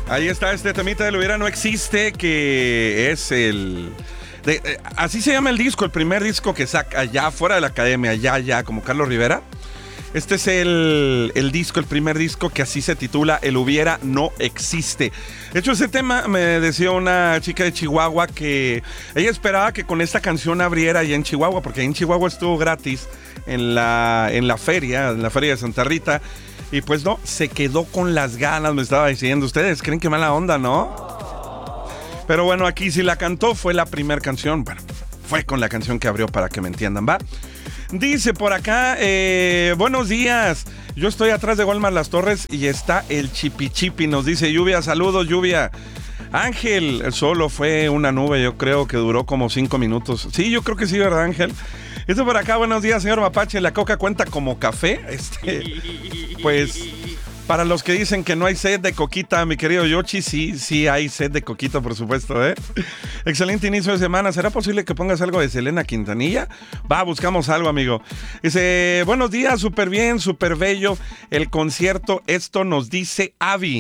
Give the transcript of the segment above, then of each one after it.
Ahí está este temita del hubiera no existe, que es así se llama el disco, el primer disco que saca allá fuera de la academia, ya, como Carlos Rivera. Este es el disco, el primer disco que así se titula El hubiera no existe. De hecho, ese tema me decía una chica de Chihuahua que ella esperaba que con esta canción abriera allá en Chihuahua, porque en Chihuahua estuvo gratis en la feria de Santa Rita. Y pues no, se quedó con las ganas, me estaba diciendo. Ustedes creen que mala onda, ¿no? Pero bueno, aquí sí la cantó, fue la primera canción. Bueno, fue con la canción que abrió para que me entiendan, ¿va? Dice por acá, buenos días. Yo estoy atrás de Walmart Las Torres y está el Chipi Chipi. Nos dice Lluvia, saludos Lluvia. Ángel, solo fue una nube, yo creo que duró como 5 minutos. Sí, yo creo que sí, ¿verdad, Ángel? Esto por acá, buenos días, señor Mapache. ¿La coca cuenta como café? Pues, para los que dicen que no hay sed de coquita, mi querido Yoshi, sí hay sed de coquita, por supuesto, ¿eh? Excelente inicio de semana. ¿Será posible que pongas algo de Selena Quintanilla? Va, buscamos algo, amigo. Dice, buenos días, súper bien, súper bello el concierto. Esto nos dice Avi.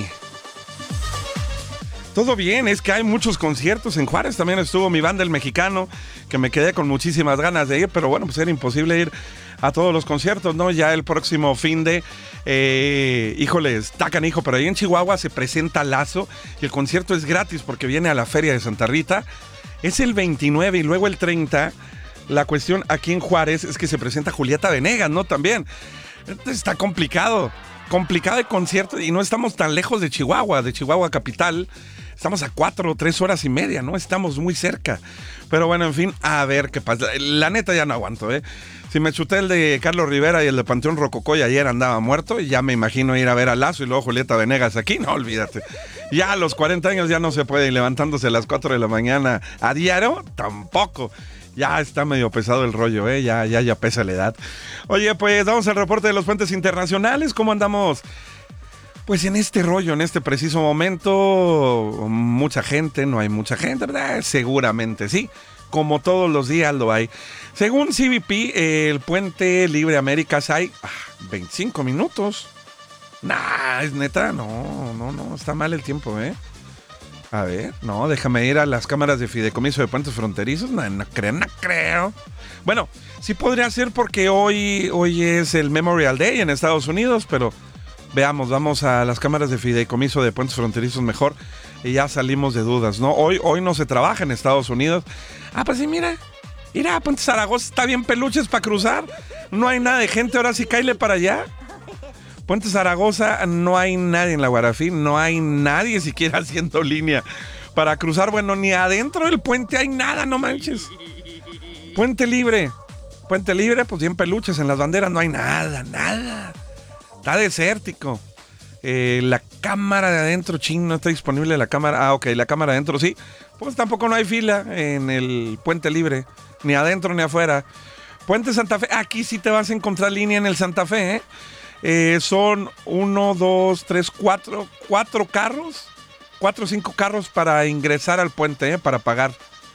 Todo bien, es que hay muchos conciertos. En Juárez también estuvo mi banda El Mexicano, que me quedé con muchísimas ganas de ir, pero bueno, pues era imposible ir a todos los conciertos, ¿no? Ya el próximo fin de, híjole, está canijo, pero ahí en Chihuahua se presenta Lazo y el concierto es gratis porque viene a la Feria de Santa Rita. Es el 29 y luego el 30. La cuestión aquí en Juárez es que se presenta Julieta Venegas, ¿no? También. Está complicado el concierto y no estamos tan lejos de Chihuahua capital. Estamos a 4 o 3 horas y media, ¿no? Estamos muy cerca. Pero bueno, en fin, a ver qué pasa. La neta ya no aguanto, ¿eh? Si me chuté el de Carlos Rivera y el de Panteón Rococó y ayer andaba muerto, y ya me imagino ir a ver a Lazo y luego Julieta Venegas aquí, no, olvídate. Ya a los 40 años ya no se puede, y levantándose a las 4 de la mañana a diario, tampoco. Ya está medio pesado el rollo, ¿eh? Ya pesa la edad. Oye, pues vamos al reporte de los puentes internacionales. ¿Cómo andamos? Pues en este rollo, en este preciso momento, mucha gente, no hay mucha gente, ¿verdad? Seguramente sí, como todos los días lo hay. Según CBP, el puente Libre Américas hay 25 minutos. Nah, es neta, no, está mal el tiempo, ¿eh? A ver, no, déjame ir a las cámaras de fideicomiso de puentes fronterizos. No creo. Bueno, sí podría ser porque hoy es el Memorial Day en Estados Unidos, pero veamos, vamos a las cámaras de fideicomiso de puentes fronterizos mejor y ya salimos de dudas, ¿no? Hoy no se trabaja en Estados Unidos. Pues sí, mira, Puente Zaragoza está bien peluches para cruzar. No hay nada de gente, ahora sí cáile para allá. Puente Zaragoza, no hay nadie en la Guarafín, no hay nadie siquiera haciendo línea para cruzar. Bueno, ni adentro del puente hay nada, no manches. Puente Libre, pues bien peluches, en las banderas no hay nada. Está desértico. La cámara de adentro, no está disponible la cámara. Ok, la cámara de adentro sí. Pues tampoco no hay fila en el Puente Libre, ni adentro ni afuera. Puente Santa Fe, aquí sí te vas a encontrar línea en el Santa Fe, ¿eh? Son 1, 2, 3, 4 carros, 4 o 5 carros para ingresar al puente, para pagar.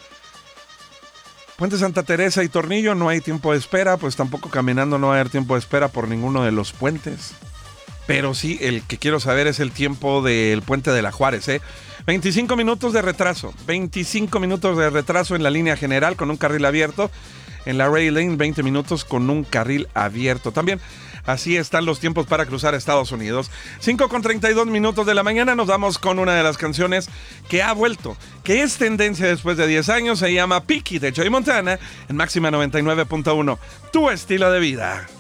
Puente Santa Teresa y Tornillo no hay tiempo de espera, pues tampoco caminando no va a haber tiempo de espera por ninguno de los puentes. Pero sí, el que quiero saber es el tiempo del puente de la Juárez, 25 minutos de retraso, 25 minutos de retraso en la línea general con un carril abierto. En la Rail Lane, 20 minutos con un carril abierto. También así están los tiempos para cruzar a Estados Unidos. 5:32 minutos de la mañana, nos vamos con una de las canciones que ha vuelto, que es tendencia después de 10 años. Se llama Picky de Joey Montana en Máxima 99.1. Tu estilo de vida.